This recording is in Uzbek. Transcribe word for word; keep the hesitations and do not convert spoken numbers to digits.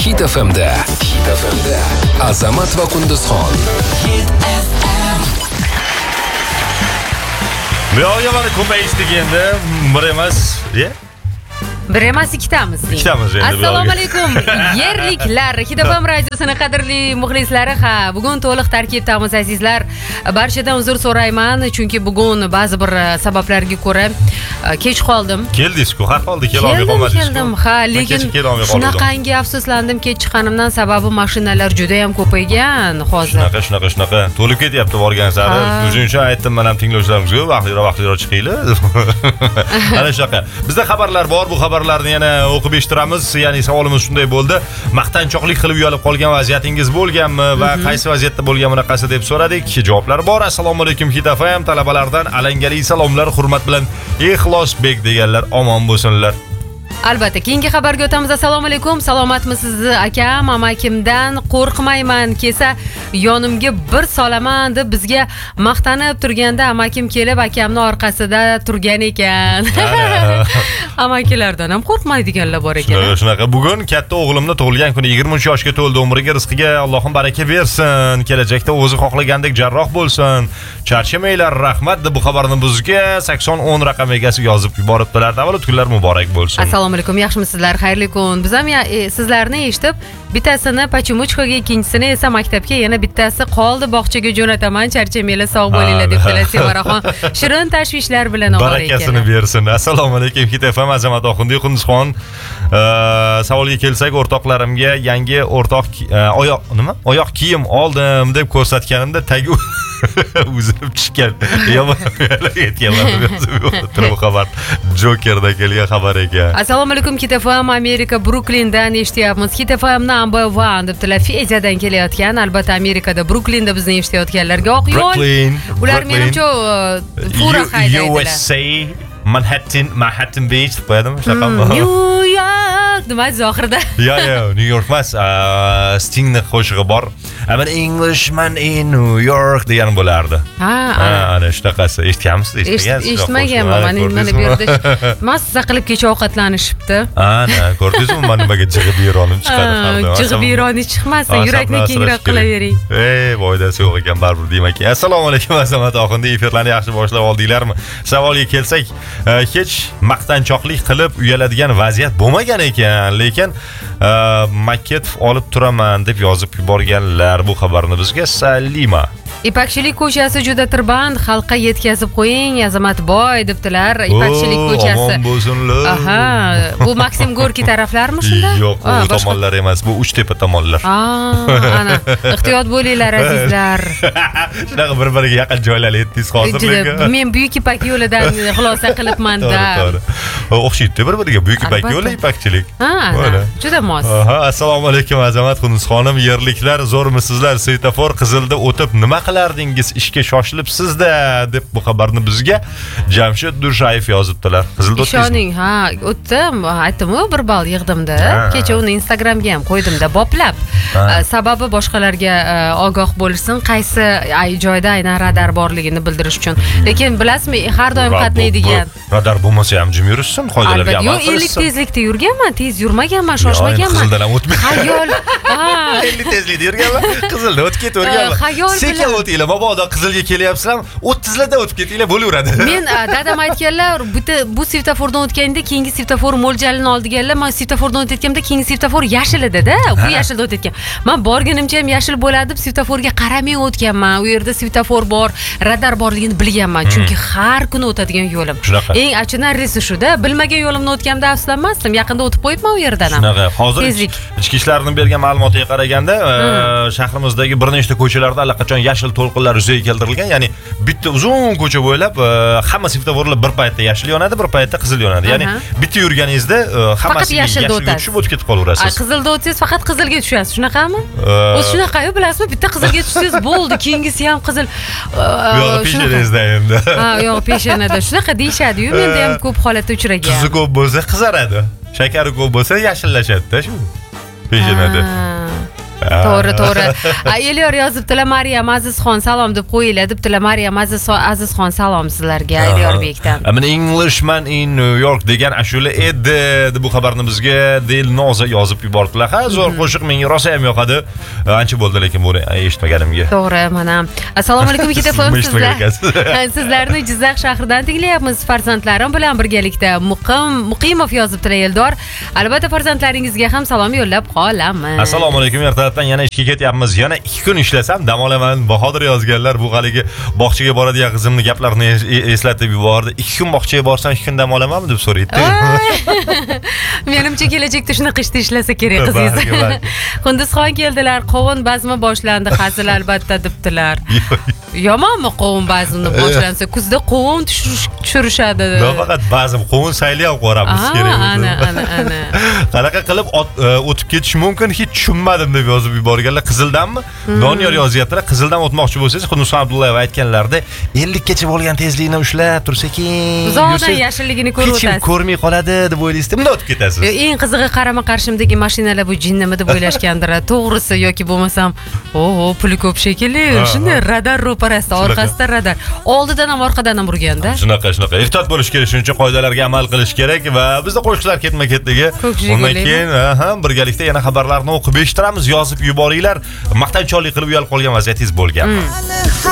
Hit F M'da Hit F M'da Azamat va Qunduzxon. Hit F M. Buyoqqa mana ko'payish deganda bir emas, ye? Bir emas ikkitamiz. Ikkitamiz endi. Assalomu alaykum. Yerliklar, Hit F M radiosining qadrli muxlislari, ha, bugun to'liq tarkibdamiz azizlar. Barchadan uzr so'rayman, chunki bugun ba'zi bir sabablarga ko'ra kech qoldim. Keldingiz-ku, har holda kelolmay qolmadingiz. Keldim, ha, lekin shunaqangi afsuslandim kech chiqqanimdan, sababi mashinalar juda ham ko'paygan hozir. Shunaqa, shunaqa, shunaqa. To'lib ketyapti borgan sari. Shuning uchun aytdim men ham tinglovchilarimizga vaqtliroq vaqtliroq chiqinglar. Ana shunaqa. Bizda xabarlar bor, bu xabarlarni yana o'qib eshittiramiz. Ya'ni savolimiz shunday bo'ldi. Maqtanchoqlik qilib uyalib qolgan vaziyatingiz bo'lganmi va qaysi vaziyatda bo'lgan bunaqasi deb so'radik. Javoblar bor. Assalomu alaykum Hit F M talabalardan alangali salomlar, hurmat bilan Ixlosbek deganlar omon bo'lsinlar. Albatta, keyingi xabarga o'tamiz. Assalomu alaykum. Salomatmisiz akam? Amakimdan qo'rqmayman. Kelsa yonimga bir solaman deb bizga maqtanib turganda amakim kelib akamning orqasida turgan ekan. Amakilardan ham qo'rqmaydiganlar bor ekan. Shunaqa, shunaqa. Bugun katta o'g'limni tug'ilgan kuni, yigirma uch yoshga to'ldi. Umriga, rizqiga Allohim baraka bersin. Kelajakda o'zi xohlagandek jarroh bo'lsin. Charchamanglar, rahmat deb bu xabarni bizga sakson o'n raqam egasi yozib yuboribdilar. Tavallud kunlar muborak bo'lsin. Assalomu alaykum, yaxshimisizlar? Xayrli kun. Biz ham e, sizlarni eshitib, bittasini Pachimuchkaga, ikkinchisini esa maktabga, yana bittasi qoldi bog'chaga jo'nataman. Charchamanglar, sog' bo'linglar deb tilay Sevaraxon. Shirin tashvishlar bilan ovoz ekan. Barakasini bersin. Assalomu alaykum Hit F M Azamat Oxundiy Qunduzxon. Savolga kelsak, o'rtoqlarimga yangi o'rtoq oyoq nima? Oyoq kiyim oldim deb ko'rsatganimda tagi uzilib tushgan. Yomon aytganman. Bu xabar Jokerda kelgan xabar ekan. Assalomu alaykum Hit F M Amerika Bruklindan eshityapmiz. Hit F M number one deb tilay Fejadan kelayotgan. Albatta Amerikada Bruklinda bizni eshitayotganlarga oq yo'l. Ular menimcha pura haydaydilar. U S A Manhattan, Manhattan Beach qo'yadimi? Shaqami? New York nima zohirda? Yo, yo, New York emas. Stingning qo'shig'i bor. I'm an Englishman in New York degan bo'lardi. Ha, ana shunaqasi. Eshitganmisiz? Eshitmagansiz? Eshitmaganman. Mana mana bu yerda massa qilib kecha ovqatlanishibdi. Ana, ko'rdingizmi? Men nimaga jig'ib yeronim chiqadi hamda. Jig'ib yeroni chiqmasa, yurakni kengroq qilavering. Ey, foydasi yo'q ekan baribir deyman-ki. Assalomu alaykum Azamat Oxundiy, efirlarni yaxshi boshlab oldinglarmi? Savolga kelsak, hech maqtanchoqlik qilib uyaladigan vaziyat bo'lmagan ekan, lekin maket olib turaman deb yozib yuborganlar bu xabarni bizga. Salima. Ipakchilik ko'chasi juda tirband, xalqqa yetkazib qo'ying, Azamatboy debdilar. Ipakchilik ko'chasi. Omon bo'lsinlar. Aha, bu Maksim Gorkiy taraflarmi shunda? Yo'q, bu tomonlar emas, bu Uchtepa tomonlar. Ana, ehtiyot bo'linglar azizlar. Shunaqa bir-biriga yaqin joylar aytdingiz hozirlik. Men Buyuk Ipak yo'lidan xulosa qilibman-da. To'g'ri, to'g'ri. O'xshaydi bir-biriga Buyuk Ipak yo'li, ipakchilik. Ha, juda mos. Aha, assalomu alaykum Azamat Qunduzxonim, yerliklar, zo'rmisizlar? Svetofor qizilda o'tib nima qilardingiz? Ishga shoshilibsiz-da deb bu xabarni bizga Jamshid Durshayev yozibdilar. Qizilda o'tdingizmi? Ishoning, ha, o'tdim. Aytdim-ku, bir ball yig'dim-da. Kecha uni Instagramga ham qo'ydim-da, boplab. Sababi boshqalarga ogoh bo'lsin, qaysi joyda aynan radar borligini bildirish uchun. Lekin bilasizmi, har doim qatnaydigan. Radar bo'lmasa ham jim yurishsin, qoidalarga amal qilsin. Yo'q, ellik tezlikda yurganman, tez yurmaganman, shoshmaganman. Qizildan ham o'tmayman. Xayol. Ha, ellik tezlikda yurganman. Qizilda o'tib ketaverganman. Xayol sekin o'tinglar, mabodo qizilga kelyapsizlar, o'ttizlarda o'tib ketinglar, bo'laveradi. Men dadam aytganlar, bu svetofordan o'tganda keyingi svetofor mo'ljalini oldiganlar, men svetofordan o'tayotganimda keyingi svetofor yashil edi-da, bu yashilda o'tayotgan. Men borganimcha ham yashil bo'ladi deb svetoforga qaramay o'tganman. U yerda svetofor bor, radar borligini bilganman, chunki har kuni o'tadigan yo'lim. Eng achinarlisi shu-da, bilmagan yo'limni o'tganimda afsuslanmasdim, yaqinda o'tib qo'yibman u yerdan ham. Shunaqa. Hozir ichki ishlarning bergan ma'lumotiga qaraganda, shahrimizdagi bir nechta ko'chalarda allaqachon yashil to'lqinlar yuzaga keltirilgan. Ya'ni bitta uzun ko'cha bo'ylab hamma svetoforlar bir paytda yashil yonadi, bir paytda qizil yonadi. Ya'ni bitta yurganingizda hammasi yashilga tushib o'tib ketib qolaverasiz. Qizilda o'tsangiz faqat qizilga tushasiz, shunaqami? O'zi shunaqa-yu, bilasizmi? Bitta qizilga tushsangiz bo'ldi, keyingisi ham qizil. Yo'q, peshanangizda endi. Ha, yo'q, peshanada. Shunaqa deyshadi-yu, menda ham ko'p holatda uchragan. Tuzi ko'p bo'lsa qizaradi. Shakari ko'p bo'lsa yashillashadi-da shu. Peshanada. To'g'ri, to'g'ri. Elyor yozibdilar, Maryam Azizxon salom deb qo'yinglar debdilar. Maryam Azizxon salom sizlarga Elyorbekdan. I'm an Englishman in New York degan ashula edi deb bu xabarni bizga Dilnoza yozib yubordilar. Ha, zo'r qo'shiq menga rosa ham yoqadi. Ancha bo'ldi lekin buni eshitmaganimga. To'g'ri, mana. Assalomu alaykum Hit F M sizlar. Sizlarni Jizzax shahridan tinglayapmiz. Farzandlarim bilan birgalikda Muqim Muqimov yozibdilar Eldor. Albatta farzandlaringizga ham salom yo'llab qolamiz. Assalomu alaykum. Ertalabdan yana ishga ketyapmiz. Yana ikki kun ishlasam dam olaman. Bahodir yozganlar bu haligi bog'chaga boradigan qizimni gaplarini eslatib yubordi. ikki kun bog'chaga borsam ikki kun dam olamanmi deb so'raydi. Menimcha kelajakda shunaqa ishda ishlasa kerak qizingiz. Qunduzxon keldilar, qovun bazmi boshlandi, hazil albatta debdilar. Yomonmi qovun bazmi boshlansa? Kuzda qovun tushirishadi. Nafaqat bazm, qovun sayli ham qo'ramiz kerak. Ana, ana, ana. Qanaqa qilib o'tib ketish mumkin hech tushunmadim deb yozib yuborganlar. Qizildanmi? Doniyor yozyaptilar. Qizildan o'tmoqchi bo'lsangiz, Qunduzxon Abdullayev aytganlarda ellik gacha bo'lgan tezlikni ushlab tursa-ki, uzoqdan yashilligini ko'rib o'tasiz. Hech kim ko'rmay qoladi deb o'ylaysizda, bunda o'tib ketasiz. Eng qizig'i qarama-qarshimdagi mashinalar bu jinnimi deb o'ylashgandir. To'g'risi yoki bo'lmasam, oho, puli ko'p shekilli. Shunday radar ro'parasida, orqasida radar. Oldidan ham orqadan ham urganda. Shunaqa, shunaqa. Ehtiyot bo'lish kerak, shuning uchun qoidalarga amal qilish kerak va bizda qo'shiqlar ketma-ketligi. Undan keyin, ha, birgalikda yana xabarlarni o'qib eshittiramiz, yozib yuboringlar. Maqtanchoqlik qilib uyalib qolgan vaziyatingiz bo'lgan.